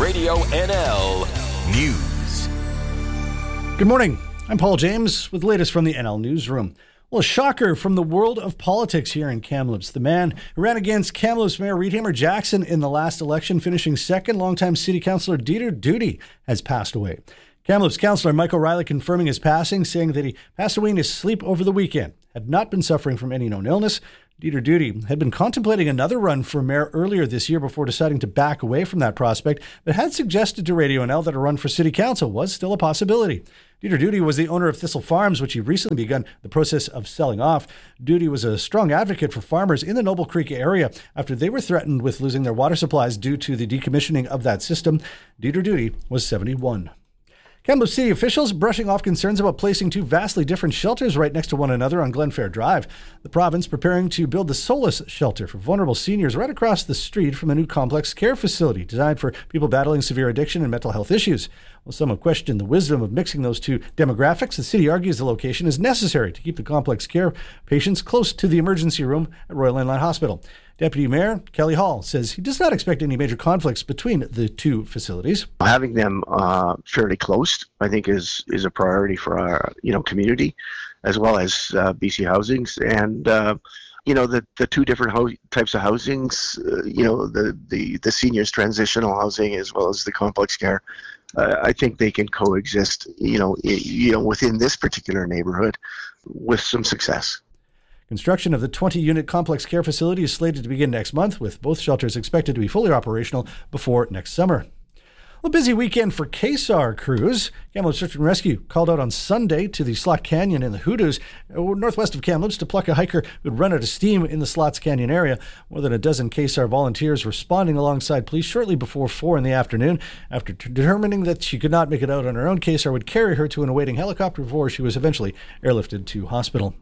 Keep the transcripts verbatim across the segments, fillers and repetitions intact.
Radio N L News. Good morning. I'm Paul James with the latest from the N L Newsroom. Well, a shocker from the world of politics here in Kamloops. The man who ran against Kamloops Mayor Reedhammer Jackson in the last election, finishing second, longtime City Councillor Dieter Doody has passed away. Kamloops Councillor Michael Riley confirming his passing, saying that he passed away in his sleep over the weekend, had not been suffering from any known illness. Dieter Doody had been contemplating another run for mayor earlier this year before deciding to back away from that prospect, but had suggested to Radio N L that a run for city council was still a possibility. Dieter Doody was the owner of Thistle Farms, which he recently begun the process of selling off. Doody was a strong advocate for farmers in the Noble Creek area after they were threatened with losing their water supplies due to the decommissioning of that system. Dieter Doody was seventy-one. Kamloops City officials brushing off concerns about placing two vastly different shelters right next to one another on Glenfair Drive. The province preparing to build the Solace shelter for vulnerable seniors right across the street from a new complex care facility designed for people battling severe addiction and mental health issues. Well, some have questioned the wisdom of mixing those two demographics. The city argues the location is necessary to keep the complex care patients close to the emergency room at Royal Inland Hospital. Deputy Mayor Kelly Hall says he does not expect any major conflicts between the two facilities. Having them uh, fairly close, I think, is is a priority for our you know community, as well as uh, B C Housings, and uh, you know the the two different ho- types of housings. Uh, you know the, the the seniors transitional housing as well as the complex care. Uh, I think they can coexist. You know I- you know within this particular neighborhood with some success. Construction of the twenty-unit complex care facility is slated to begin next month, with both shelters expected to be fully operational before next summer. A busy weekend for K S A R crews. Kamloops Search and Rescue called out on Sunday to the Slot Canyon in the Hoodoos, northwest of Kamloops, to pluck a hiker who'd run out of steam in the Slots Canyon area. More than a dozen K S A R volunteers responding alongside police shortly before four in the afternoon. After t- determining that she could not make it out on her own, K S A R would carry her to an awaiting helicopter before she was eventually airlifted to hospital.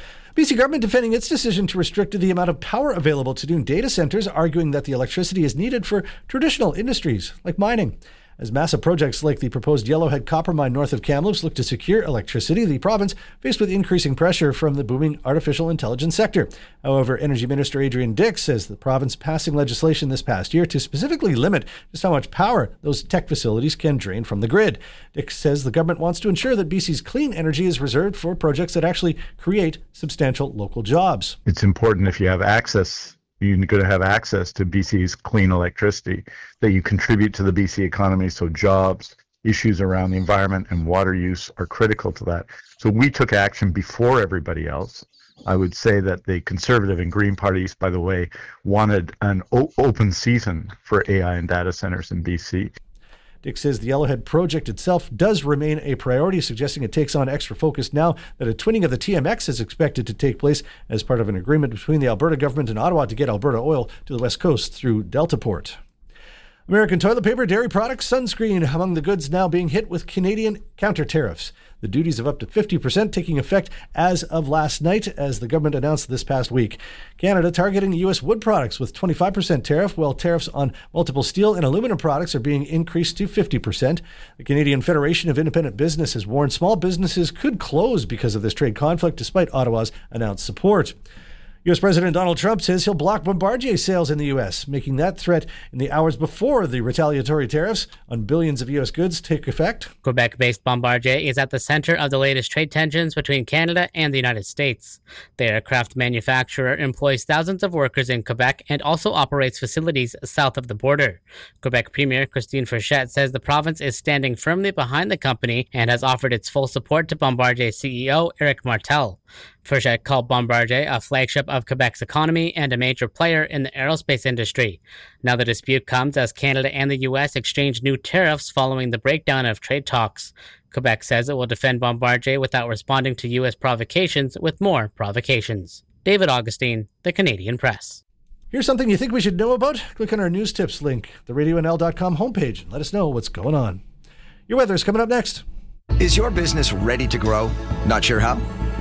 B C government defending its decision to restrict the amount of power available to new data centers, arguing that the electricity is needed for traditional industries like mining. As massive projects like the proposed Yellowhead copper mine north of Kamloops look to secure electricity, the province faced with increasing pressure from the booming artificial intelligence sector. However, Energy Minister Adrian Dix says the province passing legislation this past year to specifically limit just how much power those tech facilities can drain from the grid. Dix says the government wants to ensure that B C's clean energy is reserved for projects that actually create substantial local jobs. It's important if you have access you're going to have access to B C's clean electricity, that you contribute to the B C economy, so jobs, issues around the environment and water use are critical to that. So we took action before everybody else. I would say that the Conservative and Green parties, by the way, wanted an o- open season for A I and data centers in B C. Dick says the Yellowhead project itself does remain a priority, suggesting it takes on extra focus now that a twinning of the T M X is expected to take place as part of an agreement between the Alberta government and Ottawa to get Alberta oil to the west coast through Deltaport. American toilet paper, dairy products, sunscreen among the goods now being hit with Canadian counter tariffs. The duties of up to fifty percent taking effect as of last night, as the government announced this past week. Canada targeting U S wood products with twenty-five percent tariff, while tariffs on multiple steel and aluminum products are being increased to fifty percent. The Canadian Federation of Independent Business has warned small businesses could close because of this trade conflict, despite Ottawa's announced support. U S President Donald Trump says he'll block Bombardier sales in the U S, making that threat in the hours before the retaliatory tariffs on billions of U S goods take effect. Quebec-based Bombardier is at the center of the latest trade tensions between Canada and the United States. The aircraft manufacturer employs thousands of workers in Quebec and also operates facilities south of the border. Quebec Premier Christine Frechette says the province is standing firmly behind the company and has offered its full support to Bombardier C E O Éric Martel. Frechette called Bombardier a flagship of Quebec's economy and a major player in the aerospace industry. Now the dispute comes as Canada and the U S exchange new tariffs following the breakdown of trade talks. Quebec says it will defend Bombardier without responding to U S provocations with more provocations. David Augustine, The Canadian Press. Here's something you think we should know about? Click on our news tips link, the radio n l dot com homepage, and let us know what's going on. Your weather is coming up next. Is your business ready to grow? Not sure how?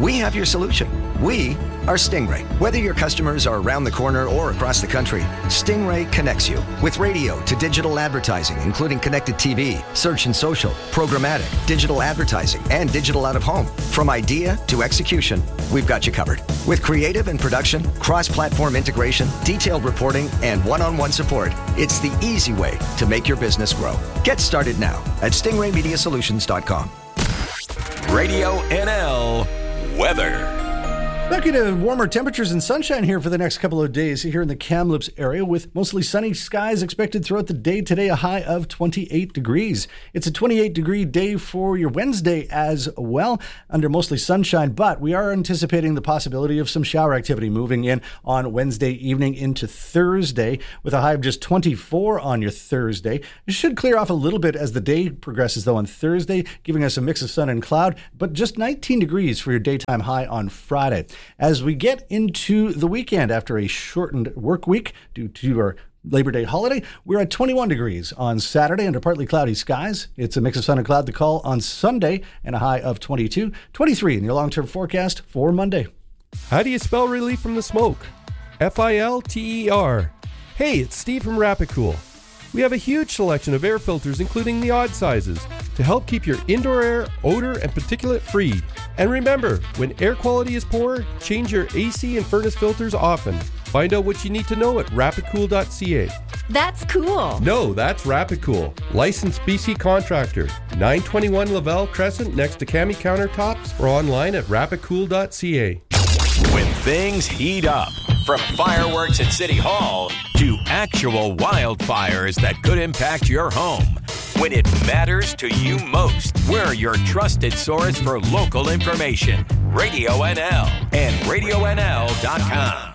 we have your solution. We are Stingray. Whether your customers are around the corner or across the country, Stingray connects you with radio to digital advertising, including connected T V, search and social, programmatic, digital advertising, and digital out of home. From idea to execution, we've got you covered. With creative and production, cross-platform integration, detailed reporting, and one-on-one support, it's the easy way to make your business grow. Get started now at stingray media solutions dot com. Radio N L weather. Back into warmer temperatures and sunshine here for the next couple of days here in the Kamloops area, with mostly sunny skies expected throughout the day today, a high of twenty-eight degrees. It's a twenty-eight degree day for your Wednesday as well, under mostly sunshine, but we are anticipating the possibility of some shower activity moving in on Wednesday evening into Thursday, with a high of just twenty-four on your Thursday. It should clear off a little bit as the day progresses, though, on Thursday, giving us a mix of sun and cloud, but just nineteen degrees for your daytime high on Friday. As we get into the weekend after a shortened work week due to our Labor Day holiday, we're at twenty-one degrees on Saturday under partly cloudy skies. It's a mix of sun and cloud to call on Sunday and a high of twenty-two, twenty-three in your long-term forecast for Monday. How do you spell relief from the smoke? F I L T E R. Hey, it's Steve from Rapicool. We have a huge selection of air filters, including the odd sizes, to help keep your indoor air odor and particulate free. And remember, when air quality is poor, change your A C and furnace filters often. Find out what you need to know at rapicool dot c a. That's cool. No, that's Rapicool. Licensed B C contractor. nine twenty-one Lavelle Crescent next to Cami Countertops, or online at rapicool dot c a. When things heat up, from fireworks at City Hall to actual wildfires that could impact your home. When it matters to you most, we're your trusted source for local information. Radio N L and radio N L dot com.